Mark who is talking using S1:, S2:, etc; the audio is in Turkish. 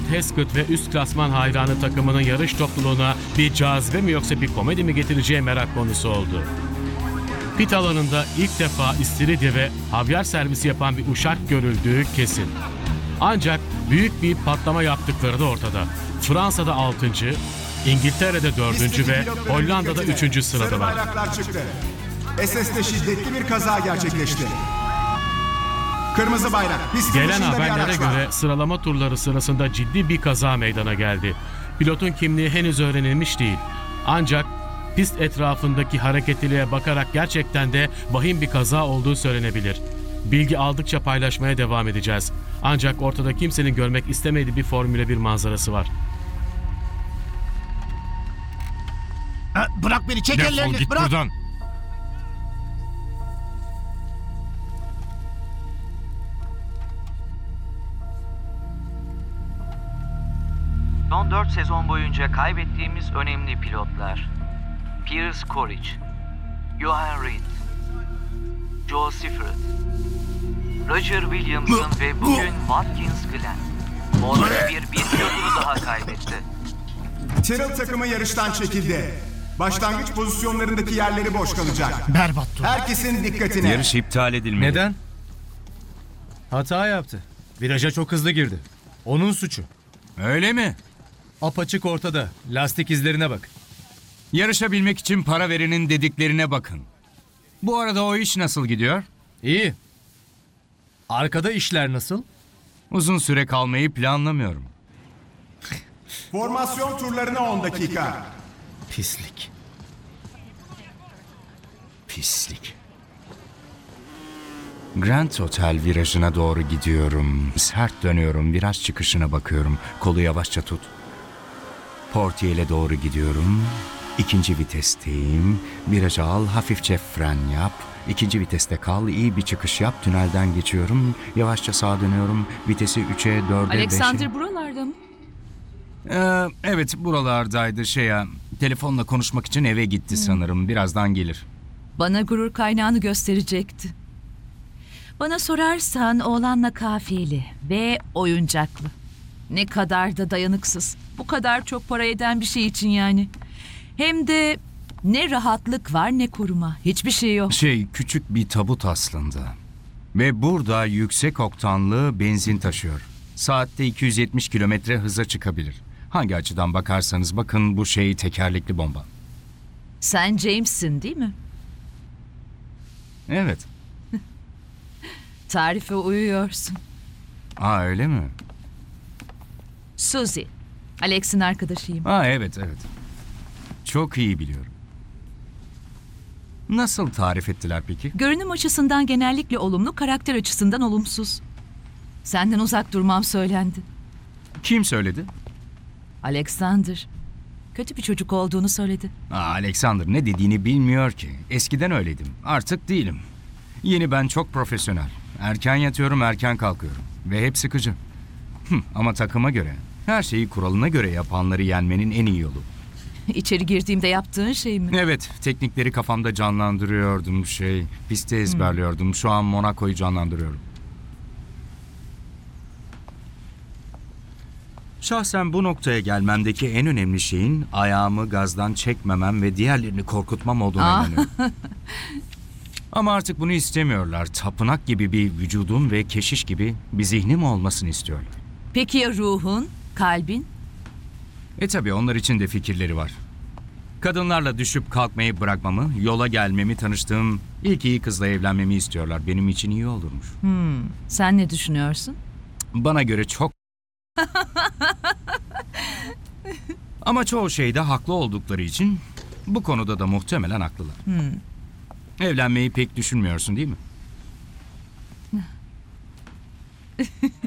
S1: Hesketh ve üst klasman hayranı takımının yarış topluluğuna bir cazibe mi yoksa bir komedi mi getireceği merak konusu oldu. Pit alanında ilk defa istiridye ve havyar servisi yapan bir uşak görüldüğü kesin. Ancak büyük bir patlama yaptıkları da ortada. Fransa'da 6. İngiltere'de 4. ve Hollanda'da 3.
S2: Sarı
S1: sıradalar.
S2: bayraklar çıktı. SS'te şiddetli bir kaza gerçekleşti. Kırmızı bayrak. Pistin
S1: Gelen
S2: dışında bir
S1: haberlere
S2: araç var.
S1: göre sıralama turları sırasında ciddi bir kaza meydana geldi. Pilotun kimliği henüz öğrenilmiş değil. Ancak pist etrafındaki hareketliliğe bakarak gerçekten de vahim bir kaza olduğu söylenebilir. Bilgi aldıkça paylaşmaya devam edeceğiz. Ancak ortada kimsenin görmek istemediği bir Formula 1 manzarası var.
S3: Bırak beni, çek
S4: Defol
S3: ellerini,
S4: git
S3: bırak.
S4: buradan.
S5: Son 4 sezon boyunca kaybettiğimiz önemli pilotlar. Piers Courage, Johan Reed, Joe Siffert, Roger Williamson ve bugün Watkins Glen. Formula 1 bir pilotunu daha kaybetti.
S2: Tyrrell takımı yarıştan çekildi. Başlangıç pozisyonlarındaki yerleri boş kalacak.
S3: Berbat dur.
S2: Herkesin dikkatine.
S4: Yarış iptal edilmeli.
S6: Neden? Hata yaptı. Viraja çok hızlı girdi. Onun suçu.
S4: Öyle mi?
S6: Apaçık ortada. Lastik izlerine bak.
S4: Yarışabilmek için para verenin dediklerine bakın. Bu arada o iş nasıl gidiyor?
S6: İyi. Arkada işler nasıl?
S4: Uzun süre kalmayı planlamıyorum.
S2: Formasyon turlarına 10 dakika.
S6: Pislik.
S4: Pislik. Grand Hotel virajına doğru gidiyorum. Sert dönüyorum. Viraj çıkışına bakıyorum. Kolu yavaşça tut. Portiyele doğru gidiyorum. İkinci vitesteyim. Virajı al, hafifçe fren yap. İkinci viteste kal, iyi bir çıkış yap. Tünelden geçiyorum. Yavaşça sağa dönüyorum. Vitesi 3'e, 4'e, 5'e.
S7: Alexander buralarda mı?
S4: Evet, buralardaydı telefonla konuşmak için eve gitti sanırım. Birazdan gelir.
S7: Bana gurur kaynağını gösterecekti. Bana sorarsan oğlanla kafiyeli ve oyuncaklı. Ne kadar da dayanıksız. Bu kadar çok para eden bir şey için yani. Hem de ne rahatlık var ne koruma. Hiçbir şey yok.
S4: Küçük bir tabut aslında. Ve burada yüksek oktanlı benzin taşıyor. Saatte 270 kilometre hıza çıkabilir. Hangi açıdan bakarsanız bakın bu tekerlekli bomba.
S7: Sen James'sin değil mi?
S4: Evet.
S7: Tarife uyuyorsun.
S4: Öyle mi?
S7: Suzy. Alex'in arkadaşıyım.
S4: Evet. Çok iyi biliyorum. Nasıl tarif ettiler peki?
S7: Görünüm açısından genellikle olumlu, karakter açısından olumsuz. Senden uzak durmam söylendi.
S4: Kim söyledi?
S7: Alexander. Kötü bir çocuk olduğunu söyledi.
S4: Alexander ne dediğini bilmiyor ki. Eskiden öyleydim. Artık değilim. Yeni ben çok profesyonel. Erken yatıyorum, erken kalkıyorum. Ve hep sıkıcı. Ama takıma göre, her şeyi kuralına göre yapanları yenmenin en iyi yolu.
S7: İçeri girdiğimde yaptığın şey mi?
S4: Evet, teknikleri kafamda canlandırıyordum pisti ezberliyordum. Şu an Monaco'yu canlandırıyorum. Şahsen bu noktaya gelmemdeki en önemli şeyin ayağımı gazdan çekmemem ve diğerlerini korkutmam olduğuna inanıyorum. Ama artık bunu istemiyorlar. Tapınak gibi bir vücudum ve keşiş gibi bir zihnim olmasını istiyorlar.
S7: Peki ya ruhun, kalbin?
S4: Tabii onlar için de fikirleri var. Kadınlarla düşüp kalkmayı bırakmamı, yola gelmemi, tanıştığım ilk iyi kızla evlenmemi istiyorlar. Benim için iyi olurmuş.
S7: Sen ne düşünüyorsun?
S4: Bana göre çok... Ama çoğu şeyde haklı oldukları için bu konuda da muhtemelen haklılar. Evlenmeyi pek düşünmüyorsun değil mi?